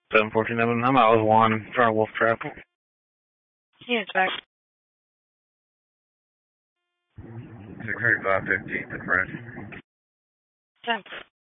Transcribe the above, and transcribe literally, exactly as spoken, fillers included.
seven fourteen, I'm out with one in front of Wolf Trap. Units back. six thirty-five, fifteenth, and French. ten.